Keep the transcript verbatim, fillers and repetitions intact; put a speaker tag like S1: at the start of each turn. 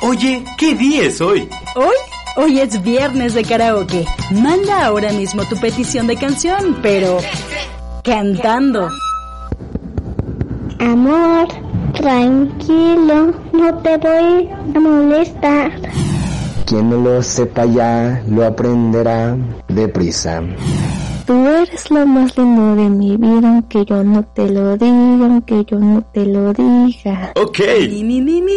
S1: Oye, ¿qué día es hoy?
S2: ¿Hoy? Hoy es viernes de karaoke. Manda ahora mismo tu petición de canción, pero cantando.
S3: Amor, tranquilo, no te voy a molestar.
S4: Quien no lo sepa ya, lo aprenderá deprisa.
S3: Tú eres lo más lindo de mi vida, aunque yo no te lo diga, aunque yo no te lo diga.
S1: Ok.
S2: Mi, mi, mi, mi.